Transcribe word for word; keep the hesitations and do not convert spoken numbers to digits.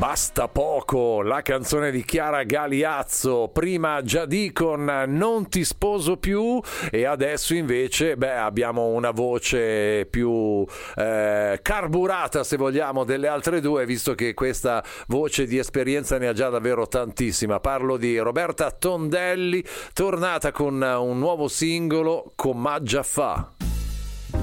Basta poco, la canzone di Chiara Galiazzo, prima Giadì con Non ti sposo più e adesso invece beh, abbiamo una voce più eh, carburata se vogliamo delle altre due, visto che questa voce di esperienza ne ha già davvero tantissima. Parlo di Roberta Tondelli, tornata con un nuovo singolo, Com'aggia fa.